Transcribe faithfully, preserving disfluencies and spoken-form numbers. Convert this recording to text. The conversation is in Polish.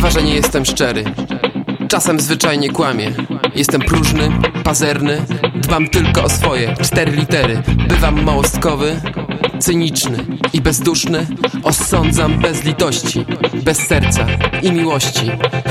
bywa, że nie jestem szczery. Czasem zwyczajnie kłamię. Jestem próżny, pazerny, dbam tylko o swoje cztery litery. Bywam małostkowy, cyniczny i bezduszny. Osądzam bez litości, bez serca i miłości.